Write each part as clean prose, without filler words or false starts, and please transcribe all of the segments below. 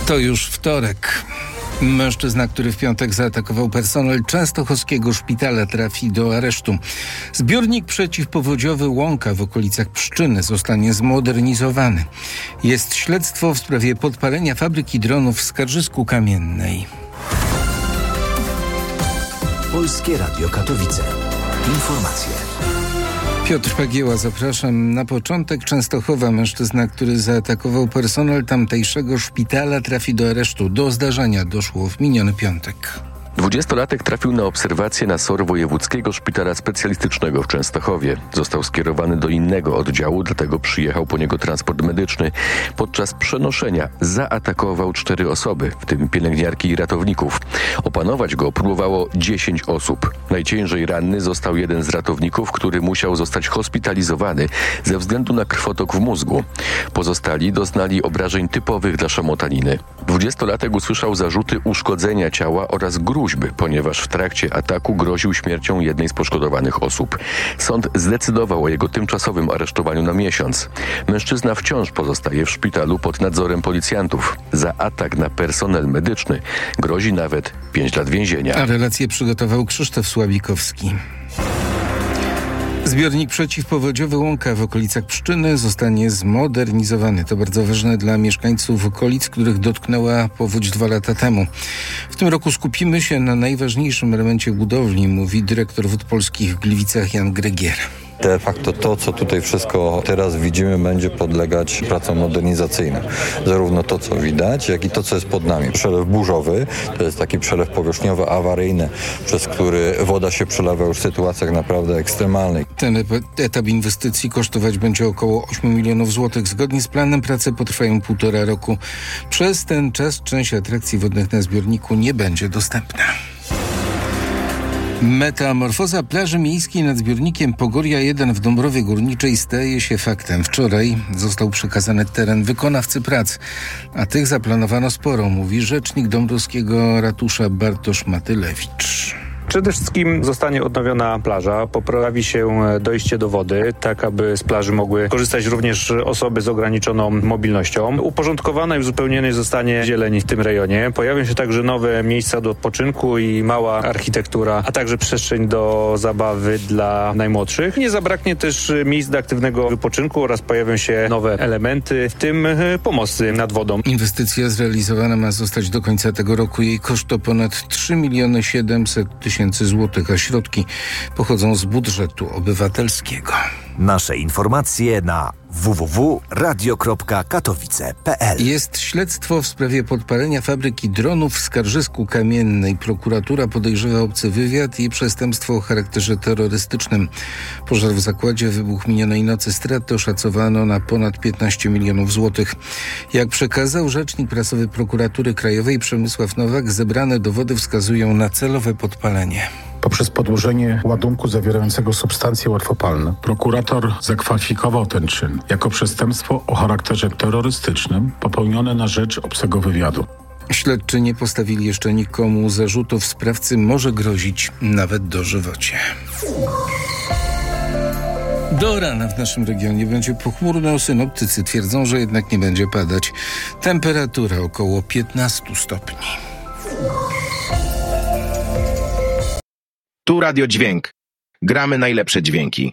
To już wtorek. Mężczyzna, który w piątek zaatakował personel częstochowskiego szpitala, trafi do aresztu. Zbiornik przeciwpowodziowy Łąka w okolicach Pszczyny zostanie zmodernizowany. Jest śledztwo w sprawie podpalenia fabryki dronów w Skarżysku-Kamiennej. Polskie Radio Katowice. Informacje. Piotr Pagieła, zapraszam. Na początek Częstochowa. Mężczyzna, który zaatakował personel tamtejszego szpitala, trafi do aresztu. Do zdarzenia doszło w miniony piątek. 20-latek trafił na obserwację na SOR Wojewódzkiego Szpitala Specjalistycznego w Częstochowie. Został skierowany do innego oddziału, dlatego przyjechał po niego transport medyczny. Podczas przenoszenia zaatakował 4 osoby, w tym pielęgniarki i ratowników. Opanować go próbowało 10 osób. Najciężej ranny został jeden z ratowników, który musiał zostać hospitalizowany ze względu na krwotok w mózgu. Pozostali doznali obrażeń typowych dla szamotaniny. 20-latek usłyszał zarzuty uszkodzenia ciała oraz gruźby, ponieważ w trakcie ataku groził śmiercią jednej z poszkodowanych osób. Sąd zdecydował o jego tymczasowym aresztowaniu na miesiąc. Mężczyzna wciąż pozostaje w szpitalu pod nadzorem policjantów. Za atak na personel medyczny grozi nawet 5 lat więzienia. A relację przygotował Krzysztof Sławikowski. Zbiornik przeciwpowodziowy Łąka w okolicach Pszczyny zostanie zmodernizowany. To bardzo ważne dla mieszkańców okolic, których dotknęła powódź 2 lata temu. W tym roku skupimy się na najważniejszym elemencie budowli, mówi dyrektor Wód Polskich w Gliwicach Jan Grygier. De facto to, co tutaj wszystko teraz widzimy, będzie podlegać pracom modernizacyjnym. Zarówno to, co widać, jak i to, co jest pod nami. Przelew burzowy to jest taki przelew powierzchniowy, awaryjny, przez który woda się przelewa już w sytuacjach naprawdę ekstremalnych. Ten etap inwestycji kosztować będzie około 8 milionów złotych. Zgodnie z planem prace potrwają 1,5 roku. Przez ten czas część atrakcji wodnych na zbiorniku nie będzie dostępna. Metamorfoza plaży miejskiej nad zbiornikiem Pogoria 1 w Dąbrowie Górniczej staje się faktem. Wczoraj został przekazany teren wykonawcy prac, a tych zaplanowano sporo, mówi rzecznik dąbrowskiego ratusza Bartosz Matylewicz. Przede wszystkim zostanie odnowiona plaża, poprawi się dojście do wody, tak aby z plaży mogły korzystać również osoby z ograniczoną mobilnością. Uporządkowana i uzupełniona zostanie zieleń w tym rejonie. Pojawią się także nowe miejsca do odpoczynku i mała architektura, a także przestrzeń do zabawy dla najmłodszych. Nie zabraknie też miejsc do aktywnego wypoczynku oraz pojawią się nowe elementy, w tym pomosty nad wodą. Inwestycja zrealizowana ma zostać do końca tego roku. Jej koszt to ponad 3 700 000 złotych, a środki pochodzą z budżetu obywatelskiego. Nasze informacje na www.radio.katowice.pl. Jest śledztwo w sprawie podpalenia fabryki dronów w Skarżysku-Kamiennej. Prokuratura podejrzewa obcy wywiad i przestępstwo o charakterze terrorystycznym. Pożar w zakładzie wybuchł minionej nocy. Straty oszacowano na ponad 15 milionów złotych. Jak przekazał rzecznik prasowy Prokuratury Krajowej Przemysław Nowak, zebrane dowody wskazują na celowe podpalenie. Poprzez podłożenie ładunku zawierającego substancje łatwopalne prokurator zakwalifikował ten czyn jako przestępstwo o charakterze terrorystycznym popełnione na rzecz obcego wywiadu. Śledczy nie postawili jeszcze nikomu zarzutów. Sprawcy może grozić nawet dożywocie. Do rana w naszym regionie będzie pochmurno. Synoptycy twierdzą, że jednak nie będzie padać. Temperatura około 15 stopni. Tu Radio Dźwięk. Gramy najlepsze dźwięki.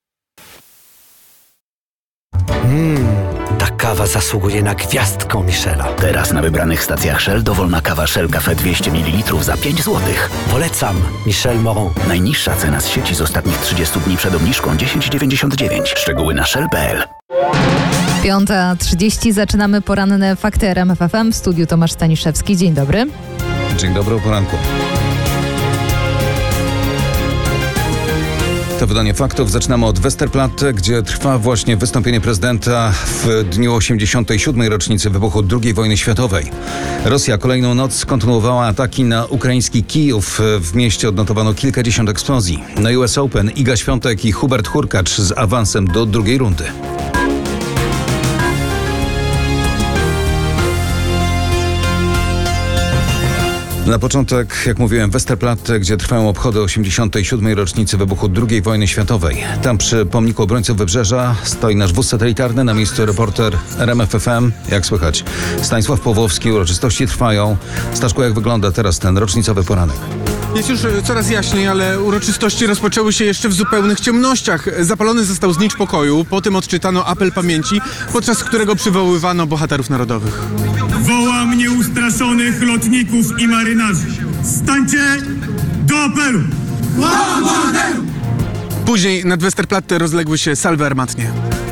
Ta kawa zasługuje na gwiazdkę Michela. Teraz na wybranych stacjach Shell dowolna kawa Shell Cafe 200 ml za 5 zł. Polecam Michel Moron. Najniższa cena z sieci z ostatnich 30 dni przed obniżką 10,99. Szczegóły na shell.pl. 5:30 zaczynamy poranne Fakty RMF FM. W studiu Tomasz Staniszewski. Dzień dobry. Dzień dobry, o poranku. To wydanie faktów. Zaczynamy od Westerplatte, gdzie trwa właśnie wystąpienie prezydenta w dniu 87. rocznicy wybuchu II wojny światowej. Rosja kolejną noc kontynuowała ataki na ukraiński Kijów. W mieście odnotowano kilkadziesiąt eksplozji. Na US Open Iga Świątek i Hubert Hurkacz z awansem do drugiej rundy. Na początek, jak mówiłem, Westerplatte, gdzie trwają obchody 87. rocznicy wybuchu II wojny światowej. Tam przy pomniku obrońców Wybrzeża stoi nasz wóz satelitarny, na miejscu reporter RMF FM. Jak słychać? Stanisław Pawłowski, uroczystości trwają. Staszku, jak wygląda teraz ten rocznicowy poranek? Jest już coraz jaśniej, ale uroczystości rozpoczęły się jeszcze w zupełnych ciemnościach. Zapalony został znicz pokoju, potem odczytano apel pamięci, podczas którego przywoływano bohaterów narodowych. Wołam nieustraszonych lotników i marynarzy. Stańcie do apelu! Później nad Westerplatte rozległy się salwy armatnie.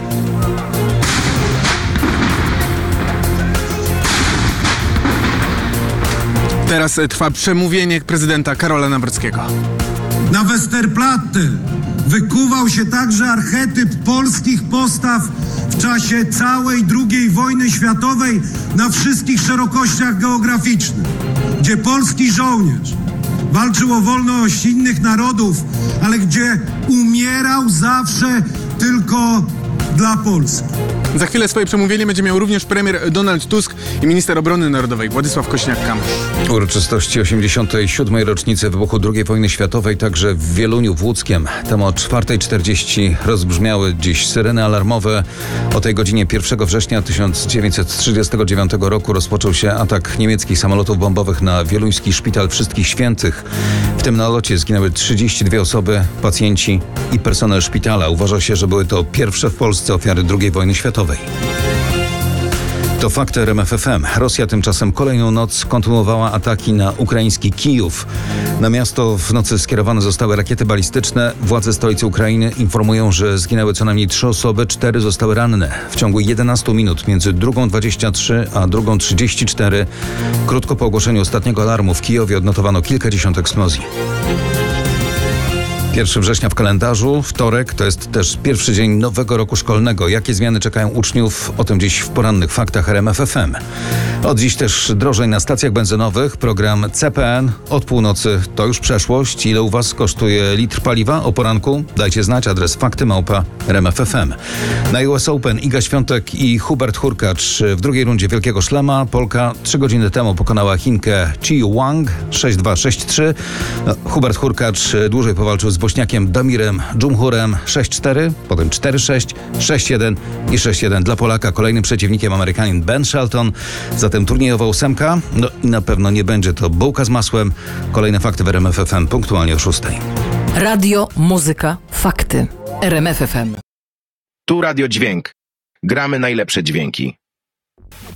Teraz trwa przemówienie prezydenta Karola Nawrockiego. Na Westerplatte wykuwał się także archetyp polskich postaw w czasie całej II wojny światowej na wszystkich szerokościach geograficznych, gdzie polski żołnierz walczył o wolność innych narodów, ale gdzie umierał zawsze tylko dla Polski. Za chwilę swoje przemówienie będzie miał również premier Donald Tusk i minister obrony narodowej Władysław Kośniak-Kamysz. Uroczystości 87. rocznicy wybuchu II wojny światowej także w Wieluniu w Łódzkiem. Tam o 4:40 rozbrzmiały dziś syreny alarmowe. O tej godzinie 1 września 1939 roku rozpoczął się atak niemieckich samolotów bombowych na wieluński Szpital Wszystkich Świętych. W tym nalocie zginęły 32 osoby, pacjenci i personel szpitala. Uważa się, że były to pierwsze w Polsce ofiary II wojny światowej. To fakty RMF FM. Rosja tymczasem kolejną noc kontynuowała ataki na ukraiński Kijów. Na miasto w nocy skierowane zostały rakiety balistyczne. Władze stolicy Ukrainy informują, że zginęły co najmniej 3 osoby, 4 zostały ranne. W ciągu 11 minut między 2:23 a 2:34 krótko po ogłoszeniu ostatniego alarmu w Kijowie odnotowano kilkadziesiąt eksplozji. 1 września w kalendarzu, wtorek, to jest też pierwszy dzień nowego roku szkolnego. Jakie zmiany czekają uczniów? O tym dziś w porannych faktach RMF FM. Od dziś też drożej na stacjach benzynowych. Program CPN od północy to już przeszłość. Ile u Was kosztuje litr paliwa o poranku? Dajcie znać, adres fakty@RMF FM. Na US Open Iga Świątek i Hubert Hurkacz w drugiej rundzie Wielkiego Szlema. Polka 3 godziny temu pokonała Chinkę Chiyu Wang 6-2, 6-3. Hubert Hurkacz dłużej powalczył z Bośniakiem Damirem Dżumhurem 6-4, potem 4-6, 6-1 i 6-1 dla Polaka. Kolejnym przeciwnikiem Amerykanin Ben Shelton. Zatem turniejowa 8. No i na pewno nie będzie to bułka z masłem. Kolejne fakty w RMF FM punktualnie o 6. Radio, muzyka, fakty. RMF FM. Tu Radio Dźwięk. Gramy najlepsze dźwięki.